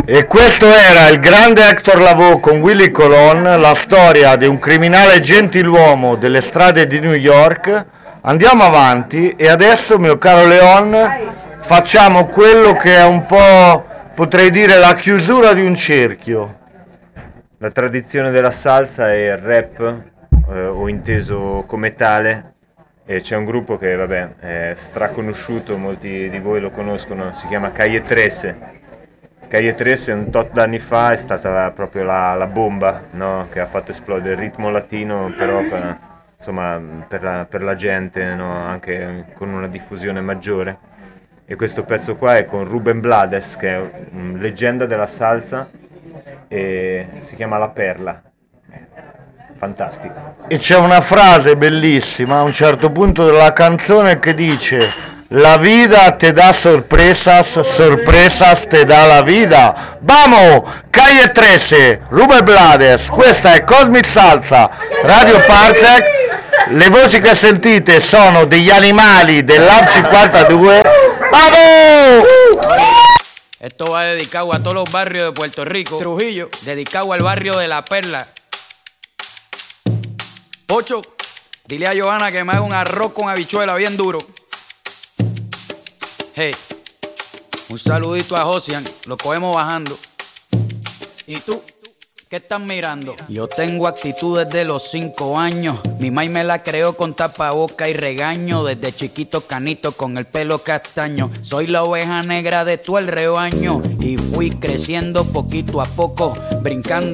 E questo era il grande Hector Lavoe con Willy Colon, la storia di un criminale gentiluomo delle strade di New York. Andiamo avanti e adesso, mio caro Leon, facciamo quello che è un po', potrei dire, la chiusura di un cerchio. La tradizione della salsa è il rap, o inteso come tale, e c'è un gruppo che, vabbè, è straconosciuto, molti di voi lo conoscono, si chiama Calle 13. Calle 13 un tot d'anni fa è stata proprio la bomba, no? Che ha fatto esplodere il ritmo latino, però insomma, per la gente, no? Anche con una diffusione maggiore. E questo pezzo qua è con Rubén Blades, che è leggenda della salsa, e si chiama La Perla. Fantastico. E c'è una frase bellissima a un certo punto della canzone che dice: la vida te da sorpresas, sorpresas te da la vida. Vamos, Calle 13, Rubén Blades, questa è Cosmic Salsa, Radio Parsec. Le voci che sentite sono degli animali dell'Ab 52. Vamos! Esto va dedicado a todos los barrios de Puerto Rico. Trujillo, dedicado al barrio de La Perla. Pocho, dile a Johanna que me haga un arroz con habichuela bien duro. Hey, un saludito a Josian, lo cogemos bajando. ¿Y tú? ¿Qué estás mirando? Yo tengo actitud desde los 5 años. Mi mai me la creó con tapaboca y regaño. Desde chiquito canito con el pelo castaño. Soy la oveja negra de todo el rebaño. Y fui creciendo poquito a poco, brincando